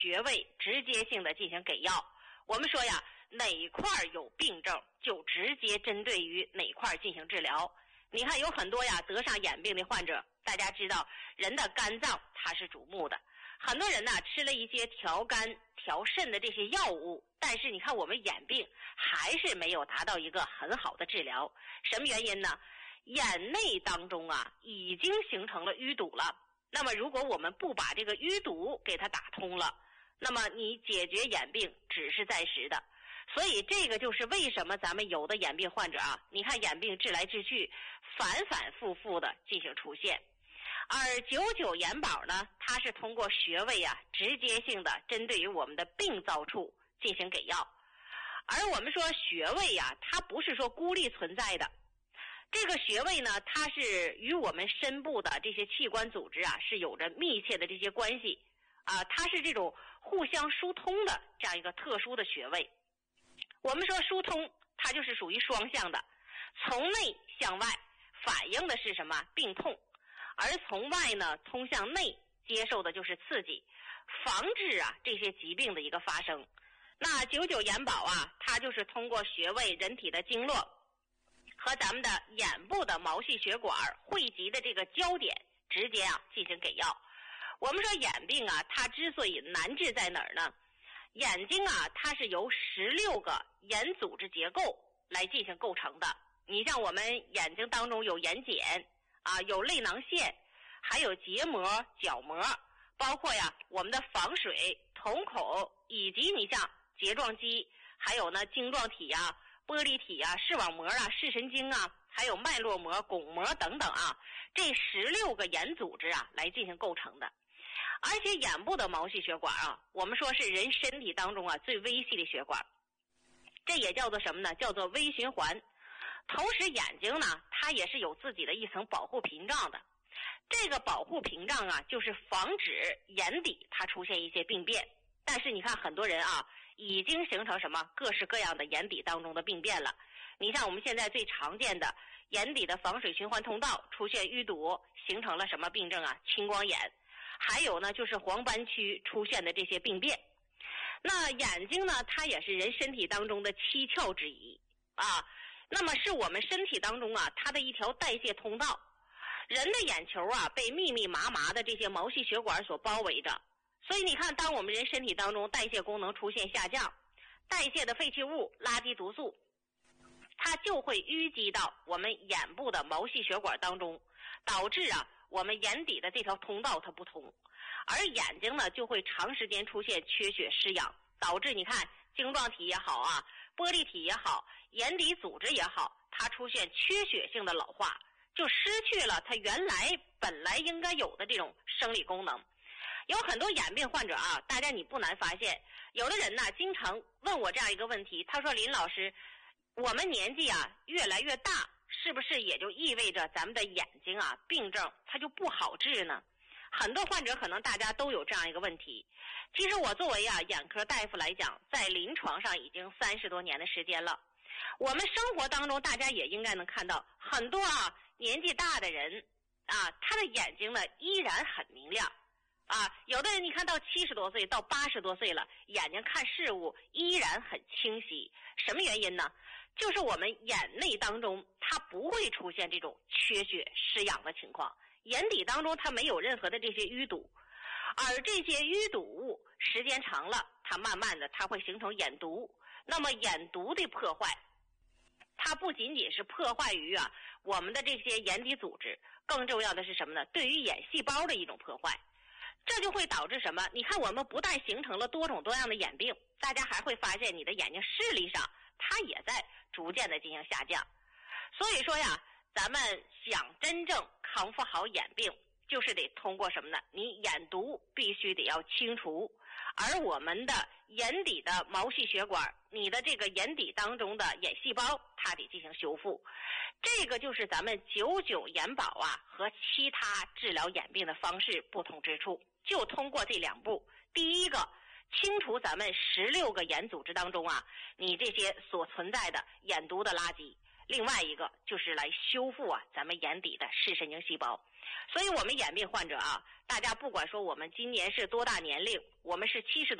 穴位直接性的进行给药。我们说呀，哪块有病症就直接针对于哪块进行治疗。你看有很多呀得上眼病的患者，大家知道人的肝脏它是主目的，很多人呢吃了一些调肝调肾的这些药物，但是你看我们眼病还是没有达到一个很好的治疗。什么原因呢？眼内当中啊已经形成了淤堵了，那么如果我们不把这个淤堵给它打通了，那么你解决眼病只是暂时的。所以这个就是为什么咱们有的眼病患者啊，你看眼病治来治去反反复复的进行出现。而99眼保呢，它是通过穴位啊直接性的针对于我们的病灶处进行给药。而我们说穴位啊，它不是说孤立存在的，这个穴位呢，它是与我们身部的这些器官组织啊是有着密切的这些关系啊，它是这种互相疏通的这样一个特殊的穴位。我们说疏通，它就是属于双向的，从内向外反映的是什么？病痛，而从外呢通向内接受的就是刺激，防治啊这些疾病的一个发生。那99眼保啊，它就是通过穴位人体的经络和咱们的眼部的毛细血管汇集的这个焦点直接啊进行给药。我们说眼病啊，它之所以难治在哪儿呢？眼睛啊，它是由16个眼组织结构来进行构成的。你像我们眼睛当中有眼睑啊，有泪囊腺，还有结膜、角膜，包括呀我们的房水、瞳孔，以及你像睫状肌，还有呢晶状体啊、玻璃体啊、视网膜啊、视神经啊，还有脉络膜、巩膜等等啊，这16个眼组织啊来进行构成的。而且眼部的毛细血管啊，我们说是人身体当中啊最微细的血管，这也叫做什么呢？叫做微循环。同时眼睛呢，它也是有自己的一层保护屏障的。这个保护屏障啊，就是防止眼底它出现一些病变。但是你看很多人啊，已经形成什么各式各样的眼底当中的病变了。你像我们现在最常见的眼底的防水循环通道出现淤堵，形成了什么病症啊？青光眼。还有呢，就是黄斑区出现的这些病变。那眼睛呢，它也是人身体当中的7窍之一啊。那么是我们身体当中啊，它的一条代谢通道。人的眼球啊，被密密麻麻的这些毛细血管所包围着。所以你看，当我们人身体当中代谢功能出现下降，代谢的废弃物拉低毒素，它就会淤积到我们眼部的毛细血管当中，导致啊我们眼底的这条通道它不通，而眼睛呢就会长时间出现缺血失养，导致你看晶状体也好啊，玻璃体也好，眼底组织也好，它出现缺血性的老化，就失去了它原来本来应该有的这种生理功能。有很多眼病患者啊，大家你不难发现，有的人呢经常问我这样一个问题，他说林老师，我们年纪啊越来越大，是不是也就意味着咱们的眼睛啊病症它就不好治呢？很多患者可能大家都有这样一个问题。其实我作为啊眼科大夫来讲，在临床上已经30多年的时间了，我们生活当中大家也应该能看到很多啊年纪大的人啊，他的眼睛呢依然很明亮啊，有的人你看到70多岁到80多岁了，眼睛看事物依然很清晰。什么原因呢？就是我们眼内当中它不会出现这种缺血失养的情况，眼底当中它没有任何的这些淤堵，而这些淤堵物时间长了，它慢慢的它会形成眼毒。那么眼毒的破坏，它不仅仅是破坏于啊我们的这些眼底组织，更重要的是什么呢？对于眼细胞的一种破坏。这就会导致什么？你看我们不但形成了多种多样的眼病，大家还会发现你的眼睛视力上它也在逐渐的进行下降。所以说呀，咱们想真正康复好眼病，就是得通过什么呢？你眼毒必须得要清除，而我们的眼底的毛细血管，你的这个眼底当中的眼细胞，它得进行修复。这个就是咱们99眼保啊和其他治疗眼病的方式不同之处，就通过这2步。第一个，清除咱们16个眼组织当中啊你这些所存在的眼毒的垃圾。 另外一个就是来修复咱们眼底的视神经细胞。所以我们眼病患者大家不管说我们今年是多大年龄，我们是70多